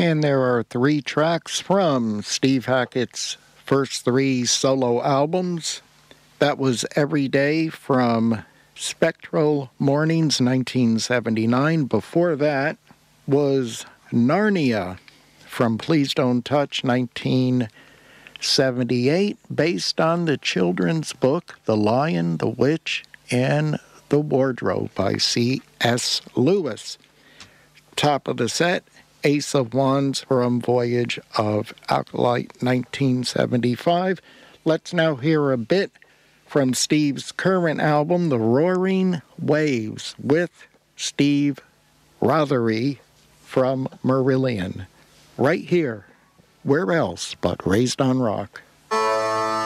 And there are 3 tracks from Steve Hackett's first 3 solo albums. That was Every Day from Spectral Mornings, 1979. Before that was Narnia from Please Don't Touch, 1978, based on the children's book The Lion, the Witch, and the Wardrobe by C.S. Lewis. Top of the set, Ace of Wands from Voyage of Acolyte, 1975. Let's now hear a bit from Steve's current album, The Roaring Waves, with Steve Rothery from Marillion. Right here, where else but Raised on Rock.